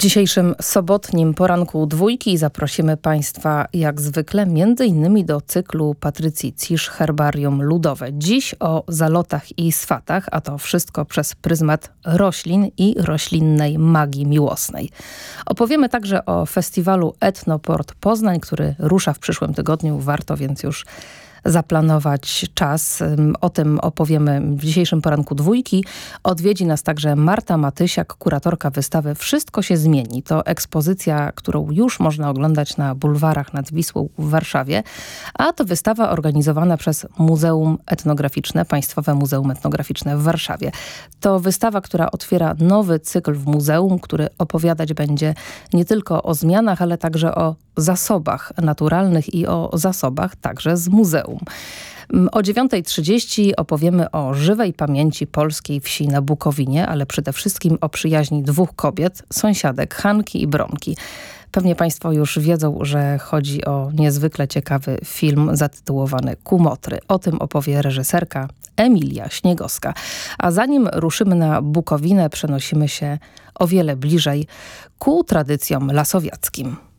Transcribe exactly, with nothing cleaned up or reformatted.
W dzisiejszym sobotnim poranku Dwójki zaprosimy Państwa jak zwykle między innymi do cyklu Patrycji Cisz Herbarium Ludowe. Dziś o zalotach i swatach, a to wszystko przez pryzmat roślin i roślinnej magii miłosnej. Opowiemy także o festiwalu Etnoport Poznań, który rusza w przyszłym tygodniu. Warto więc już zaplanować czas. O tym opowiemy w dzisiejszym poranku Dwójki. Odwiedzi nas także Marta Matysiak, kuratorka wystawy Wszystko się zmieni. To ekspozycja, którą już można oglądać na bulwarach nad Wisłą w Warszawie, a to wystawa organizowana przez Muzeum Etnograficzne, Państwowe Muzeum Etnograficzne w Warszawie. To wystawa, która otwiera nowy cykl w muzeum, który opowiadać będzie nie tylko o zmianach, ale także o zasobach naturalnych i o zasobach także z muzeum. O dziewiąta trzydzieści opowiemy o żywej pamięci polskiej wsi na Bukowinie, ale przede wszystkim o przyjaźni dwóch kobiet, sąsiadek Hanki i Bronki. Pewnie Państwo już wiedzą, że chodzi o niezwykle ciekawy film zatytułowany Kumotry. O tym opowie reżyserka Emilia Śniegowska. A zanim ruszymy na Bukowinę, przenosimy się o wiele bliżej ku tradycjom lasowiackim.